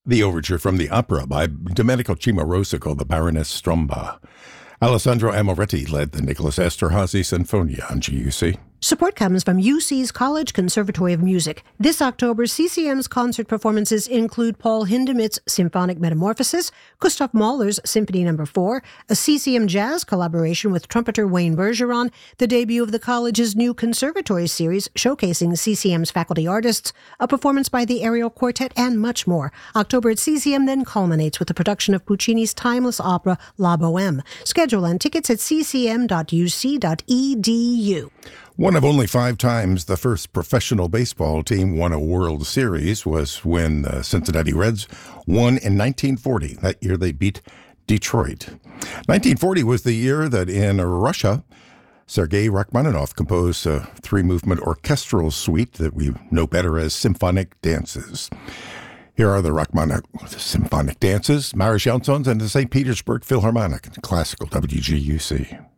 The overture from the opera by Domenico Cimarosa called the Baroness Stromba. Alessandro Amoretti led the Nicholas Esterhazy Sinfonia on GUC. Support comes from UC's College Conservatory of Music. This October, CCM's concert performances include Paul Hindemith's Symphonic Metamorphosis, Gustav Mahler's Symphony No. 4, a CCM jazz collaboration with trumpeter Wayne Bergeron, the debut of the college's new conservatory series showcasing CCM's faculty artists, a performance by the Ariel Quartet, and much more. October at CCM then culminates with the production of Puccini's timeless opera La Bohème. Schedule and tickets at ccm.uc.edu. One of only 5 times the first professional baseball team won a World Series was when the Cincinnati Reds won in 1940. That year they beat Detroit. 1940 was the year that in Russia, Sergei Rachmaninoff composed a 3-movement orchestral suite that we know better as symphonic dances. Here are the Rachmaninoff symphonic dances, Marisch Jansons, and the St. Petersburg Philharmonic, classical WGUC.